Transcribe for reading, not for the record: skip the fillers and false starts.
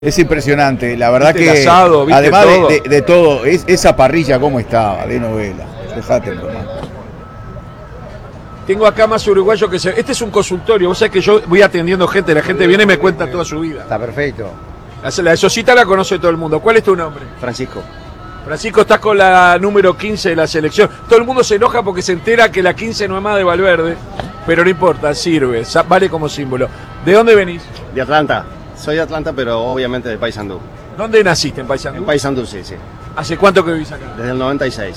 Es impresionante, la verdad ¿Viste que el asado, viste además todo? de todo, esa parrilla cómo estaba, de novela. Dejate nomás. Tengo acá más uruguayos que se... Este es un consultorio, vos sabés que yo voy atendiendo gente, la gente viene y me cuenta toda su vida. Está perfecto. La de Sosita la conoce todo el mundo. ¿Cuál es tu nombre? Francisco. Francisco, estás con la número 15 de la selección. Todo el mundo se enoja porque se entera que la 15 no es más de Valverde, pero no importa, sirve, vale como símbolo. ¿De dónde venís? De Atlanta. Soy de Atlanta, pero obviamente de Paysandú. ¿Dónde naciste, en Paysandú? En Paysandú, sí, sí. ¿Hace cuánto que vivís acá? Desde el 96.